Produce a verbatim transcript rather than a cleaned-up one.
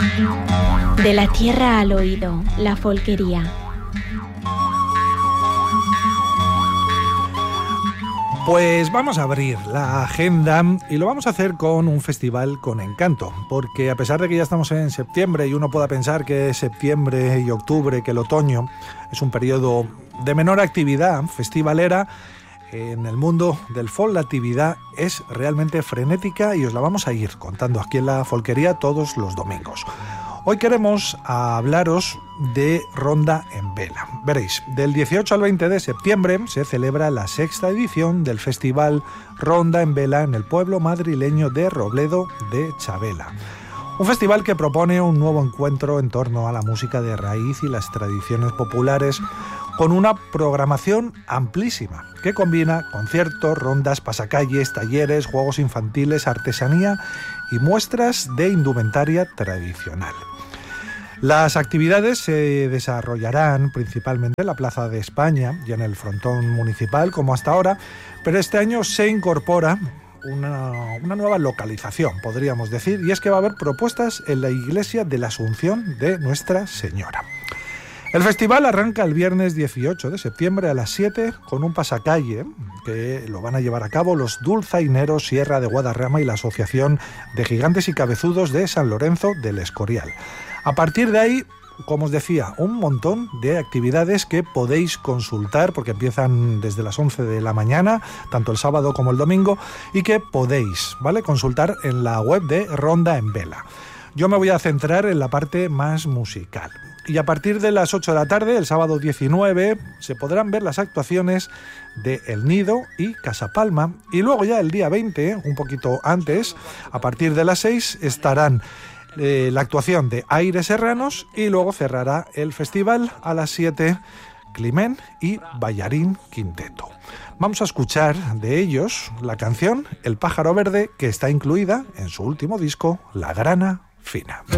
De la tierra al oído, la folquería. Pues vamos a abrir la agenda y lo vamos a hacer con un festival con encanto, porque a pesar de que ya estamos en septiembre y uno pueda pensar que septiembre y octubre, que el otoño es un periodo de menor actividad festivalera, en el mundo del folk la actividad es realmente frenética y os la vamos a ir contando aquí en la Folquería todos los domingos. Hoy queremos hablaros de Ronda en Vela. Veréis, del dieciocho al veinte de septiembre se celebra la sexta edición del festival Ronda en Vela en el pueblo madrileño de Robledo de Chavela. Un festival que propone un nuevo encuentro en torno a la música de raíz y las tradiciones populares, con una programación amplísima que combina conciertos, rondas, pasacalles, talleres, juegos infantiles, artesanía y muestras de indumentaria tradicional. Las actividades se desarrollarán principalmente en la Plaza de España y en el frontón municipal como hasta ahora, pero este año se incorpora una, una nueva localización, podríamos decir, y es que va a haber propuestas en la Iglesia de la Asunción de Nuestra Señora. El festival arranca el viernes dieciocho de septiembre a las siete con un pasacalle que lo van a llevar a cabo los dulzaineros Sierra de Guadarrama y la Asociación de Gigantes y Cabezudos de San Lorenzo del Escorial. A partir de ahí, como os decía, un montón de actividades que podéis consultar porque empiezan desde las once de la mañana, tanto el sábado como el domingo, y que podéis, ¿vale?, consultar en la web de Ronda en Vela. Yo me voy a centrar en la parte más musical. Y a partir de las ocho de la tarde, el sábado diecinueve, se podrán ver las actuaciones de El Nido y Casa Palma. Y luego ya el día veinte, un poquito antes, a partir de las seis, estarán eh, la actuación de Aires Serranos y luego cerrará el festival a las siete Climent y Ballarín Quinteto. Vamos a escuchar de ellos la canción El Pájaro Verde, que está incluida en su último disco, La Grana Fina.